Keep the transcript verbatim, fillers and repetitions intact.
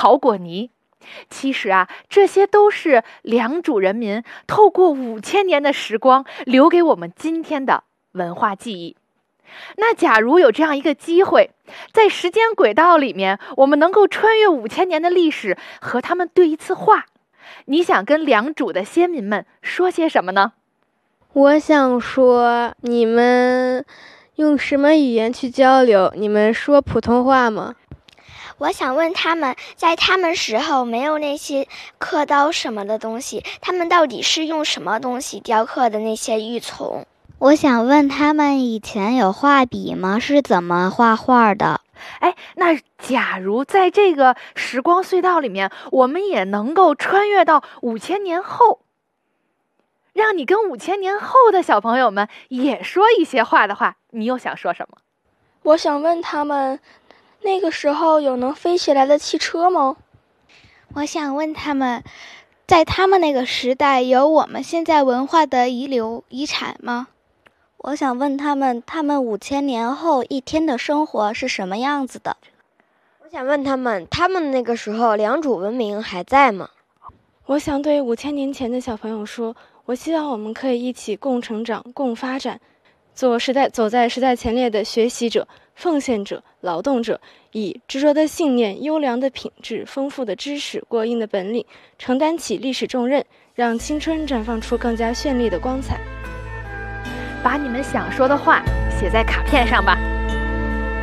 草果泥。其实啊，这些都是良渚人民透过五千年的时光留给我们今天的文化记忆。那假如有这样一个机会，在时间轨道里面，我们能够穿越五千年的历史，和他们对一次话，你想跟良渚的先民们说些什么呢？ 我想说，你们用什么语言去交流？你们说普通话吗？ 我想问他们，在他们时候没有那些刻刀什么的东西，他们到底是用什么东西雕刻的那些玉琮？ 我想问他们以前有画笔吗？是怎么画画的？ 哎，那假如在这个时光隧道里面，我们也能够穿越到五千年后，让你跟五千年后的小朋友们也说一些话的话，你又想说什么？ 我想问他们，那个时候有能飞起来的汽车吗？ 我想问他们，在他们那个时代有我们现在文化的遗留遗产吗？ 我想问他们，他们五千年后一天的生活是什么样子的？ 我想问他们，他们那个时候良渚文明还在吗？ 我想对五千年前的小朋友说，我希望我们可以一起共成长、共发展，做时代走在时代前列的学习者、奉献者、劳动者，以执着的信念、优良的品质、丰富的知识、过硬的本领，承担起历史重任，让青春绽放出更加绚丽的光彩。 把你们想说的话写在卡片上吧。